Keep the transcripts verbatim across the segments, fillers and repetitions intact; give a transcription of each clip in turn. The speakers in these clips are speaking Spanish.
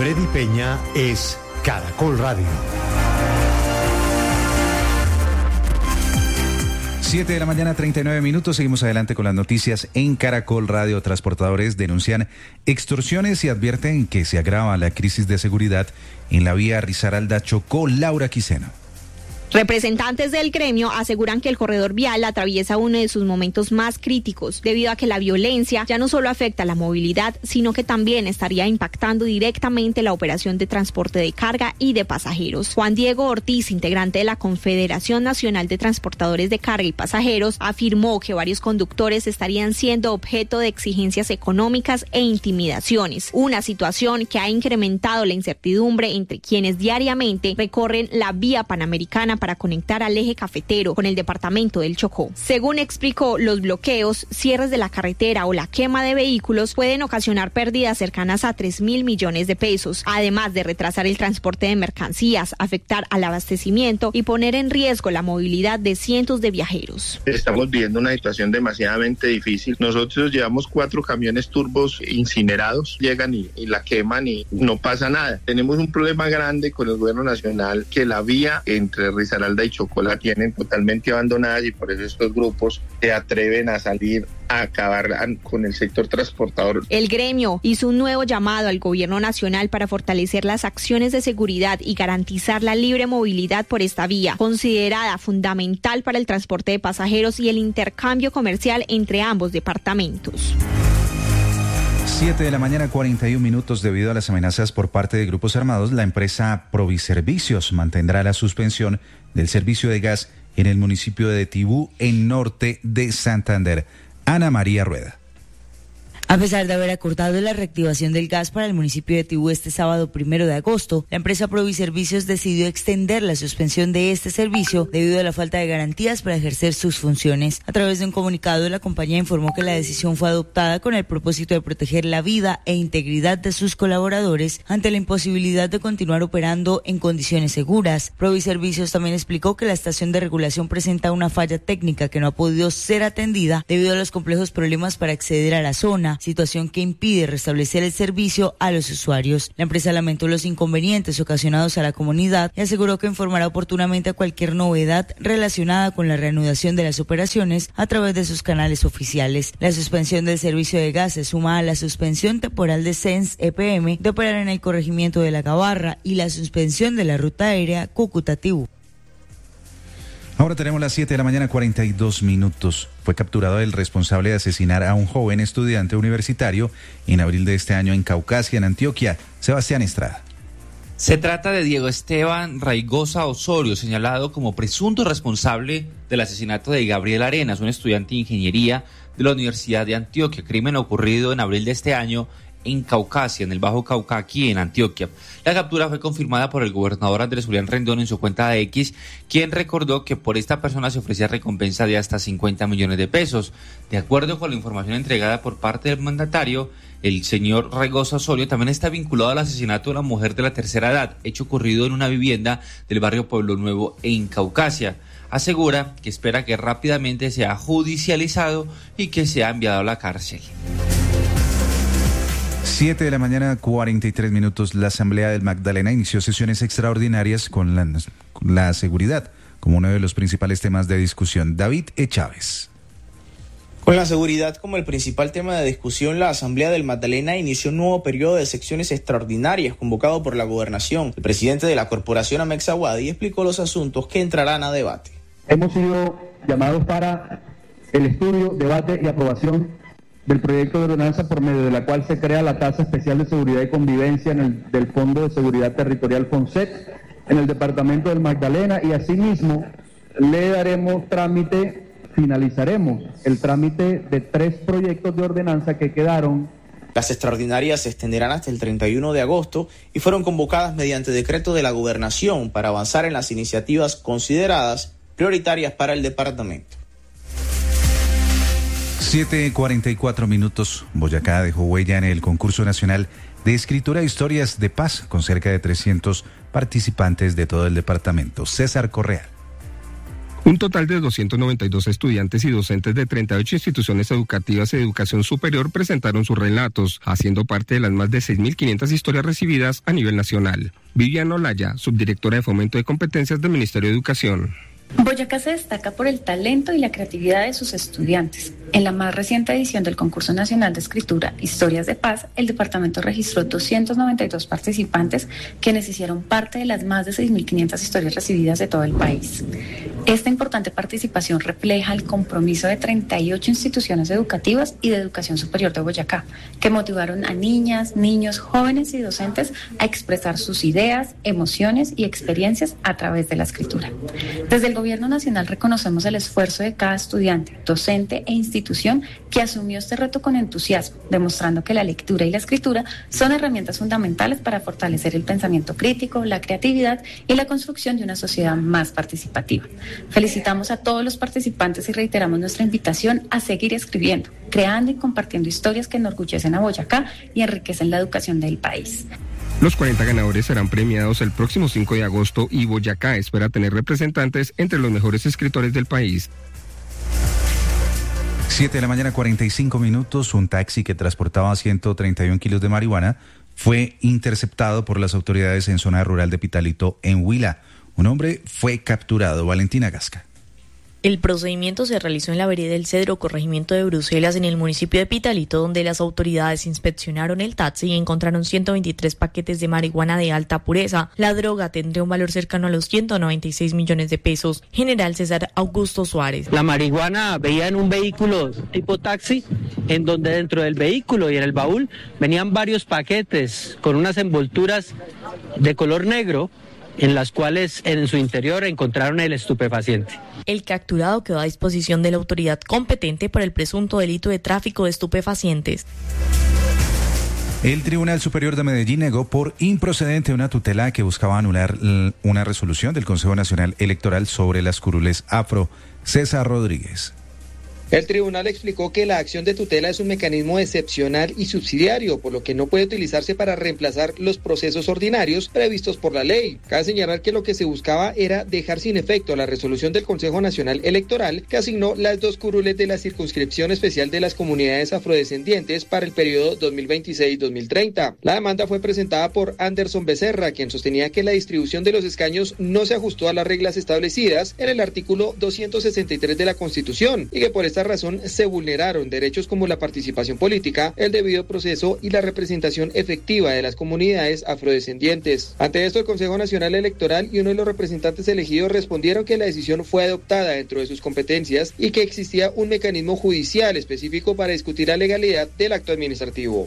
Freddy Peña es Caracol Radio. siete de la mañana, treinta y nueve minutos. Seguimos adelante con las noticias en Caracol Radio. Transportadores denuncian extorsiones y advierten que se agrava la crisis de seguridad en la vía Risaralda-Chocó. Laura Quiseno. Representantes del gremio aseguran que el corredor vial atraviesa uno de sus momentos más críticos, debido a que la violencia ya no solo afecta la movilidad, sino que también estaría impactando directamente la operación de transporte de carga y de pasajeros. Juan Diego Ortiz, integrante de la Confederación Nacional de Transportadores de Carga y Pasajeros, afirmó que varios conductores estarían siendo objeto de exigencias económicas e intimidaciones, una situación que ha incrementado la incertidumbre entre quienes diariamente recorren la vía panamericana para conectar al eje cafetero con el departamento del Chocó. Según explicó, los bloqueos, cierres de la carretera o la quema de vehículos pueden ocasionar pérdidas cercanas a tres mil millones de pesos, además de retrasar el transporte de mercancías, afectar al abastecimiento y poner en riesgo la movilidad de cientos de viajeros. Estamos viviendo una situación demasiadamente difícil. Nosotros llevamos cuatro camiones turbos incinerados, llegan y, y la queman y no pasa nada. Tenemos un problema grande con el gobierno nacional, que la vía entre Risaralda y Chocó la tienen totalmente abandonada, y por eso estos grupos se atreven a salir a acabar con el sector transportador. El gremio hizo un nuevo llamado al gobierno nacional para fortalecer las acciones de seguridad y garantizar la libre movilidad por esta vía, considerada fundamental para el transporte de pasajeros y el intercambio comercial entre ambos departamentos. siete de la mañana, cuarenta y un minutos. Debido a las amenazas por parte de grupos armados, la empresa Proviservicios mantendrá la suspensión del servicio de gas en el municipio de Tibú, en norte de Santander. Ana María Rueda. A pesar de haber acordado la reactivación del gas para el municipio de Tibú este sábado primero de agosto, la empresa Proviservicios decidió extender la suspensión de este servicio debido a la falta de garantías para ejercer sus funciones. A través de un comunicado, la compañía informó que la decisión fue adoptada con el propósito de proteger la vida e integridad de sus colaboradores ante la imposibilidad de continuar operando en condiciones seguras. Proviservicios también explicó que la estación de regulación presenta una falla técnica que no ha podido ser atendida debido a los complejos problemas para acceder a la zona, situación que impide restablecer el servicio a los usuarios. La empresa lamentó los inconvenientes ocasionados a la comunidad y aseguró que informará oportunamente a cualquier novedad relacionada con la reanudación de las operaciones a través de sus canales oficiales. La suspensión del servicio de gas se suma a la suspensión temporal de Sens E P M de operar en el corregimiento de La Gabarra y la suspensión de la ruta aérea Cúcuta-Tibú. Ahora tenemos las siete de la mañana, cuarenta y dos minutos. Fue capturado el responsable de asesinar a un joven estudiante universitario en abril de este año en Caucasia, en Antioquia. Sebastián Estrada. Se trata de Diego Esteban Raigosa Osorio, señalado como presunto responsable del asesinato de Gabriel Arenas, un estudiante de ingeniería de la Universidad de Antioquia, crimen ocurrido en abril de este año en Caucasia, en el Bajo Cauca, aquí en Antioquia. La captura fue confirmada por el gobernador Andrés Julián Rendón en su cuenta de X, quien recordó que por esta persona se ofrecía recompensa de hasta cincuenta millones de pesos. De acuerdo con la información entregada por parte del mandatario, el señor Raigosa Osorio también está vinculado al asesinato de una mujer de la tercera edad, hecho ocurrido en una vivienda del barrio Pueblo Nuevo en Caucasia. Asegura que espera que rápidamente sea judicializado y que sea enviado a la cárcel. siete de la mañana, cuarenta y tres minutos. La Asamblea del Magdalena inició sesiones extraordinarias con la, con la seguridad como uno de los principales temas de discusión. David E. Chávez. Con la seguridad como el principal tema de discusión, la Asamblea del Magdalena inició un nuevo periodo de secciones extraordinarias convocado por la Gobernación. El presidente de la corporación, Amex Aguadi, explicó los asuntos que entrarán a debate. Hemos sido llamados para el estudio, debate y aprobación del proyecto de ordenanza por medio de la cual se crea la Tasa Especial de Seguridad y Convivencia en el, del Fondo de Seguridad Territorial FONSET en el departamento del Magdalena, y asimismo le daremos trámite, finalizaremos el trámite de tres proyectos de ordenanza que quedaron. Las extraordinarias se extenderán hasta el treinta y uno de agosto y fueron convocadas mediante decreto de la Gobernación para avanzar en las iniciativas consideradas prioritarias para el departamento. siete cuarenta y cuatro minutos. Boyacá dejó huella en el concurso nacional de escritura de historias de paz con cerca de trescientos participantes de todo el departamento. César Correa. Un total de doscientos noventa y dos estudiantes y docentes de treinta y ocho instituciones educativas de educación superior presentaron sus relatos, haciendo parte de las más de seis mil quinientas historias recibidas a nivel nacional. Viviana Olaya, subdirectora de Fomento de Competencias del Ministerio de Educación. Boyacá se destaca por el talento y la creatividad de sus estudiantes. En la más reciente edición del Concurso Nacional de Escritura Historias de Paz, el departamento registró doscientos noventa y dos participantes quienes hicieron parte de las más de seis mil quinientas historias recibidas de todo el país. Esta importante participación refleja el compromiso de treinta y ocho instituciones educativas y de educación superior de Boyacá, que motivaron a niñas, niños, jóvenes y docentes a expresar sus ideas, emociones y experiencias a través de la escritura. Desde el Gobierno Nacional reconocemos el esfuerzo de cada estudiante, docente e institución que asumió este reto con entusiasmo, demostrando que la lectura y la escritura son herramientas fundamentales para fortalecer el pensamiento crítico, la creatividad y la construcción de una sociedad más participativa. Felicitamos a todos los participantes y reiteramos nuestra invitación a seguir escribiendo, creando y compartiendo historias que enorgullecen a Boyacá y enriquecen la educación del país. Los cuarenta ganadores serán premiados el próximo cinco de agosto y Boyacá espera tener representantes entre los mejores escritores del país. siete de la mañana, cuarenta y cinco minutos. Un taxi que transportaba ciento treinta y uno kilos de marihuana fue interceptado por las autoridades en zona rural de Pitalito, en Huila. Un hombre fue capturado. Valentina Gasca. El procedimiento se realizó en la vereda del Cedro, corregimiento de Bruselas, en el municipio de Pitalito, donde las autoridades inspeccionaron el taxi y encontraron ciento veintitrés paquetes de marihuana de alta pureza. La droga tendría un valor cercano a los ciento noventa y seis millones de pesos. General César Augusto Suárez. La marihuana veía en un vehículo tipo taxi, en donde dentro del vehículo y en el baúl venían varios paquetes con unas envolturas de color negro, en las cuales en su interior encontraron el estupefaciente. El capturado quedó a disposición de la autoridad competente por el presunto delito de tráfico de estupefacientes. El Tribunal Superior de Medellín negó por improcedente una tutela que buscaba anular una resolución del Consejo Nacional Electoral sobre las curules afro. César Rodríguez. El tribunal explicó que la acción de tutela es un mecanismo excepcional y subsidiario, por lo que no puede utilizarse para reemplazar los procesos ordinarios previstos por la ley. Cabe señalar que lo que se buscaba era dejar sin efecto la resolución del Consejo Nacional Electoral que asignó las dos curules de la circunscripción especial de las comunidades afrodescendientes para el periodo dos mil veintiséis dos mil treinta. La demanda fue presentada por Anderson Becerra, quien sostenía que la distribución de los escaños no se ajustó a las reglas establecidas en el artículo doscientos sesenta y tres de la Constitución y que por esta razón se vulneraron derechos como la participación política, el debido proceso y la representación efectiva de las comunidades afrodescendientes. Ante esto, el Consejo Nacional Electoral y uno de los representantes elegidos respondieron que la decisión fue adoptada dentro de sus competencias y que existía un mecanismo judicial específico para discutir la legalidad del acto administrativo.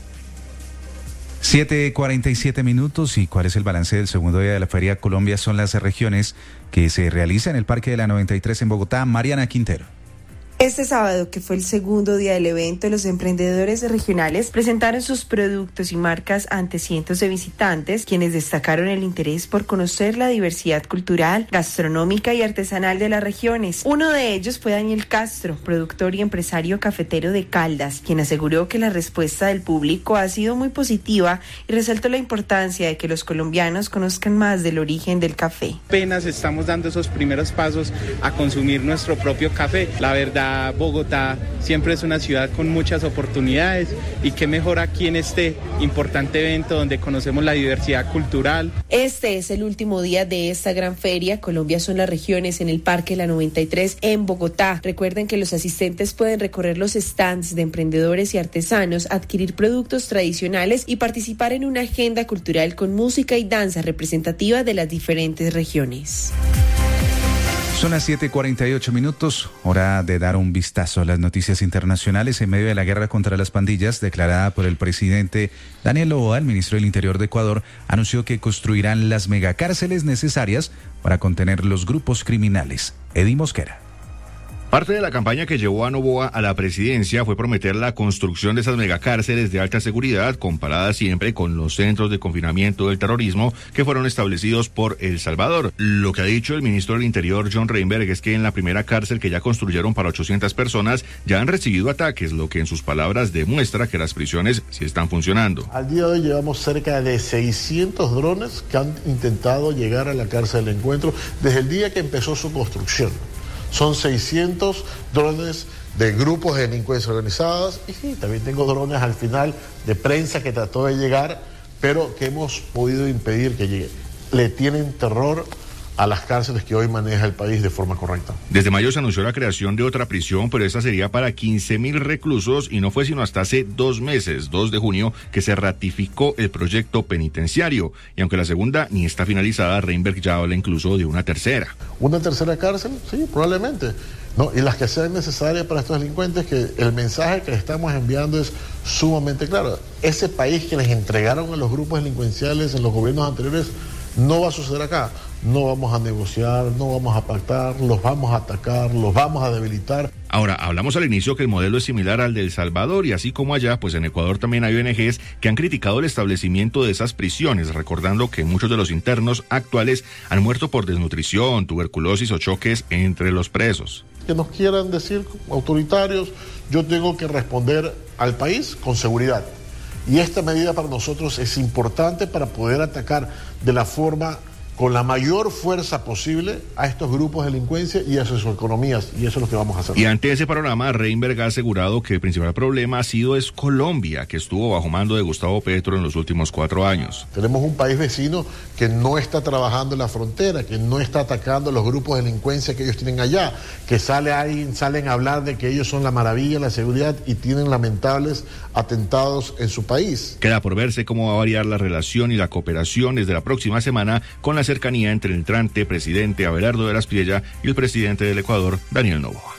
siete cuarenta y siete minutos. ¿Y cuál es el balance del segundo día de la Feria Colombia? Son las regiones que se realiza en el Parque de la noventa y tres en Bogotá. Mariana Quintero. Este sábado, que fue el segundo día del evento, los emprendedores regionales presentaron sus productos y marcas ante cientos de visitantes, quienes destacaron el interés por conocer la diversidad cultural, gastronómica y artesanal de las regiones. Uno de ellos fue Daniel Castro, productor y empresario cafetero de Caldas, quien aseguró que la respuesta del público ha sido muy positiva y resaltó la importancia de que los colombianos conozcan más del origen del café. Apenas estamos dando esos primeros pasos a consumir nuestro propio café. La verdad, Bogotá siempre es una ciudad con muchas oportunidades y qué mejor aquí en este importante evento donde conocemos la diversidad cultural. Este es el último día de esta gran feria. Colombia son las regiones en el Parque La noventa y tres en Bogotá. Recuerden que los asistentes pueden recorrer los stands de emprendedores y artesanos, adquirir productos tradicionales y participar en una agenda cultural con música y danza representativa de las diferentes regiones. Son las siete cuarenta y ocho minutos, hora de dar un vistazo a las noticias internacionales. En medio de la guerra contra las pandillas declarada por el presidente Daniel Noboa, el ministro del Interior de Ecuador anunció que construirán las megacárceles necesarias para contener los grupos criminales. Eddie Mosquera. Parte de la campaña que llevó a Noboa a la presidencia fue prometer la construcción de esas megacárceles de alta seguridad, comparadas siempre con los centros de confinamiento del terrorismo que fueron establecidos por El Salvador. Lo que ha dicho el ministro del Interior, John Reinberg, es que en la primera cárcel que ya construyeron para ochocientas personas ya han recibido ataques, lo que en sus palabras demuestra que las prisiones sí están funcionando. Al día de hoy llevamos cerca de seiscientos drones que han intentado llegar a la cárcel del Encuentro desde el día que empezó su construcción. Son seiscientos drones de grupos de delincuencia organizadas y sí, también tengo drones al final de prensa que trató de llegar, pero que hemos podido impedir que llegue. Le tienen terror a las cárceles que hoy maneja el país de forma correcta. Desde mayo se anunció la creación de otra prisión, pero esta sería para quince mil reclusos y no fue sino hasta hace dos meses, dos de junio, que se ratificó el proyecto penitenciario. Y aunque la segunda ni está finalizada, Reinberg ya habla incluso de una tercera. ¿Una tercera cárcel? Sí, probablemente. No, y las que sean necesarias para estos delincuentes, que el mensaje que estamos enviando es sumamente claro. Ese país que les entregaron a los grupos delincuenciales en los gobiernos anteriores no va a suceder acá. No vamos a negociar, no vamos a pactar, los vamos a atacar, los vamos a debilitar. Ahora, hablamos al inicio que el modelo es similar al de El Salvador y así como allá, pues en Ecuador también hay O N Ges que han criticado el establecimiento de esas prisiones, recordando que muchos de los internos actuales han muerto por desnutrición, tuberculosis o choques entre los presos. Que nos quieran decir autoritarios, yo tengo que responder al país con seguridad. Y esta medida para nosotros es importante para poder atacar de la forma, con la mayor fuerza posible a estos grupos de delincuencia y a sus economías, y eso es lo que vamos a hacer. Y ante ese panorama, Reinberg ha asegurado que el principal problema ha sido es Colombia, que estuvo bajo mando de Gustavo Petro en los últimos cuatro años. Tenemos un país vecino que no está trabajando en la frontera, que no está atacando los grupos de delincuencia que ellos tienen allá, que sale ahí, salen a hablar de que ellos son la maravilla, la seguridad, y tienen lamentables atentados en su país. Queda por verse cómo va a variar la relación y la cooperación desde la próxima semana con la cercanía entre el entrante presidente Abelardo Veras Piedra y el presidente del Ecuador, Daniel Noboa.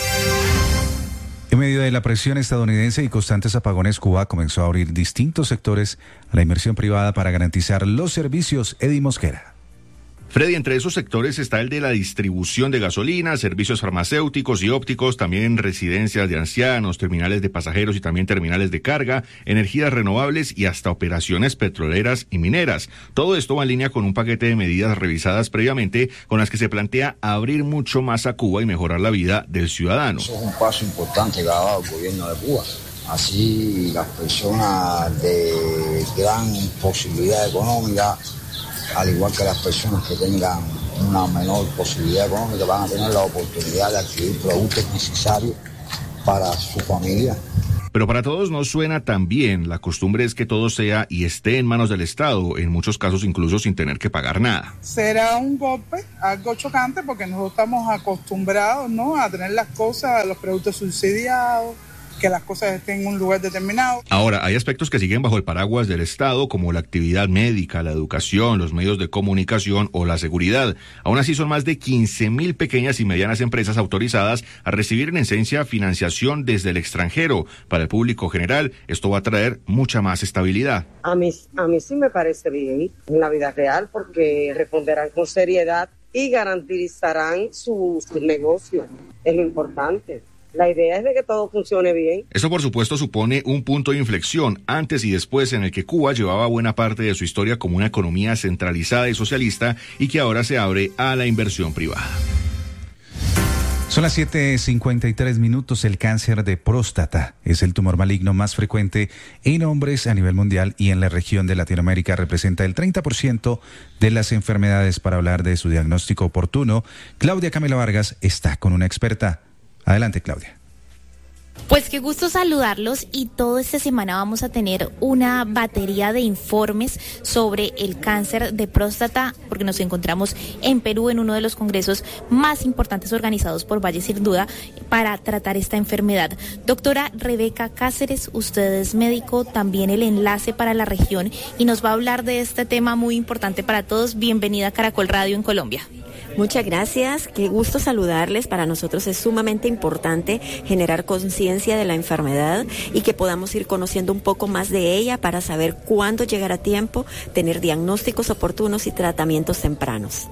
En medio de la presión estadounidense y constantes apagones, Cuba comenzó a abrir distintos sectores a la inversión privada para garantizar los servicios. Eddie Mosquera. Freddy, entre esos sectores está el de la distribución de gasolina, servicios farmacéuticos y ópticos, también residencias de ancianos, terminales de pasajeros y también terminales de carga, energías renovables y hasta operaciones petroleras y mineras. Todo esto va en línea con un paquete de medidas revisadas previamente con las que se plantea abrir mucho más a Cuba y mejorar la vida del ciudadano. Eso es un paso importante que ha dado el gobierno de Cuba. Así las personas de gran posibilidad económica, al igual que las personas que tengan una menor posibilidad económica, van a tener la oportunidad de adquirir productos necesarios para su familia. Pero para todos no suena tan bien. La costumbre es que todo sea y esté en manos del Estado, en muchos casos incluso sin tener que pagar nada. Será un golpe, algo chocante, porque nosotros estamos acostumbrados, ¿no?, a tener las cosas, los productos subsidiados, que las cosas estén en un lugar determinado. Ahora, hay aspectos que siguen bajo el paraguas del Estado, como la actividad médica, la educación, los medios de comunicación o la seguridad. Aún así, son más de quince mil pequeñas y medianas empresas autorizadas a recibir en esencia financiación desde el extranjero. Para el público general, esto va a traer mucha más estabilidad. A mí, a mí sí me parece bien en la vida real, porque responderán con seriedad y garantizarán su, su negocio. Es lo importante. La idea es de que todo funcione bien. Eso, por supuesto, supone un punto de inflexión antes y después en el que Cuba llevaba buena parte de su historia como una economía centralizada y socialista y que ahora se abre a la inversión privada. Son las siete cincuenta y tres minutos. El cáncer de próstata es el tumor maligno más frecuente en hombres a nivel mundial y en la región de Latinoamérica representa el treinta por ciento de las enfermedades. Para hablar de su diagnóstico oportuno, Claudia Camila Vargas está con una experta. Adelante, Claudia. Pues qué gusto saludarlos, y toda esta semana vamos a tener una batería de informes sobre el cáncer de próstata, porque nos encontramos en Perú en uno de los congresos más importantes organizados por Valle Sin Duda para tratar esta enfermedad. Doctora Rebeca Cáceres, usted es médico, también el enlace para la región, y nos va a hablar de este tema muy importante para todos. Bienvenida a Caracol Radio en Colombia. Muchas gracias, qué gusto saludarles. Para nosotros es sumamente importante generar conciencia de la enfermedad y que podamos ir conociendo un poco más de ella para saber cuándo llegar a tiempo, tener diagnósticos oportunos y tratamientos tempranos.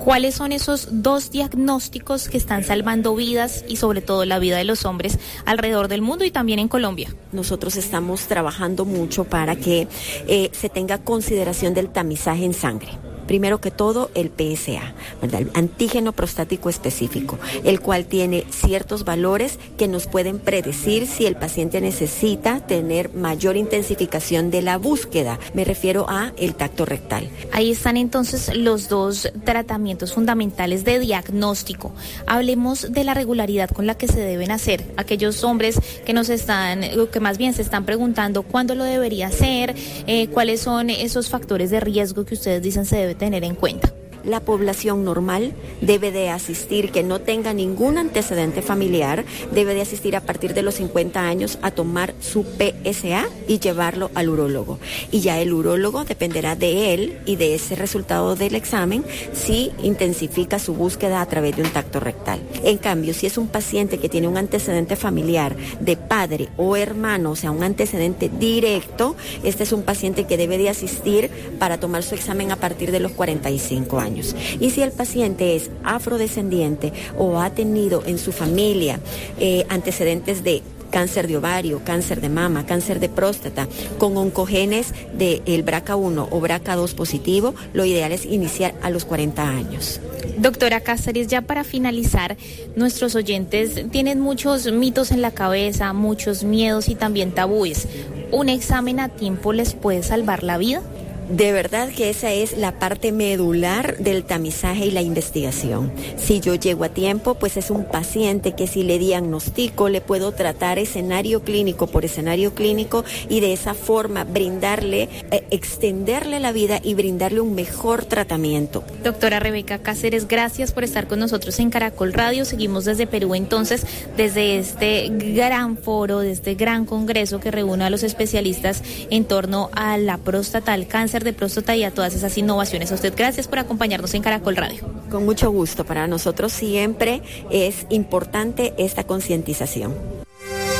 ¿Cuáles son esos dos diagnósticos que están salvando vidas y sobre todo la vida de los hombres alrededor del mundo y también en Colombia? Nosotros estamos trabajando mucho para que eh, se tenga consideración del tamizaje en sangre. Primero que todo, el P S A, ¿verdad? El antígeno prostático específico, el cual tiene ciertos valores que nos pueden predecir si el paciente necesita tener mayor intensificación de la búsqueda. Me refiero a el tacto rectal. Ahí están entonces los dos tratamientos fundamentales de diagnóstico. Hablemos de la regularidad con la que se deben hacer. Aquellos hombres que nos están, que más bien se están preguntando cuándo lo debería hacer, eh, cuáles son esos factores de riesgo que ustedes dicen se debe tener en cuenta. La población normal debe de asistir, que no tenga ningún antecedente familiar, debe de asistir a partir de los cincuenta años a tomar su P S A y llevarlo al urólogo. Y ya el urólogo dependerá de él y de ese resultado del examen si intensifica su búsqueda a través de un tacto rectal. En cambio, si es un paciente que tiene un antecedente familiar de padre o hermano, o sea, un antecedente directo, este es un paciente que debe de asistir para tomar su examen a partir de los cuarenta y cinco años. Y si el paciente es afrodescendiente o ha tenido en su familia eh, antecedentes de cáncer de ovario, cáncer de mama, cáncer de próstata, con oncogenes del B R C A uno o B R C A dos positivo, lo ideal es iniciar a los cuarenta años. Doctora Cáceres, ya para finalizar, nuestros oyentes tienen muchos mitos en la cabeza, muchos miedos y también tabúes. ¿Un examen a tiempo les puede salvar la vida? De verdad que esa es la parte medular del tamizaje y la investigación. Si yo llego a tiempo, pues es un paciente que si le diagnostico, le puedo tratar escenario clínico por escenario clínico y de esa forma brindarle, eh, extenderle la vida y brindarle un mejor tratamiento. Doctora Rebeca Cáceres, gracias por estar con nosotros en Caracol Radio. Seguimos desde Perú entonces, desde este gran foro, desde este gran congreso que reúne a los especialistas en torno a la próstata, al cáncer de próstata y a todas esas innovaciones. A usted gracias por acompañarnos en Caracol Radio. Con mucho gusto. Para nosotros siempre es importante esta concientización.